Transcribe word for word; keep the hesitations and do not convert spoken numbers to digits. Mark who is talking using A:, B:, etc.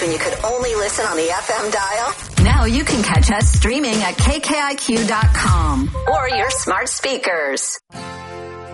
A: when you could only listen on the F M dial? Now you can catch us streaming at K K I Q dot com or your smart speakers.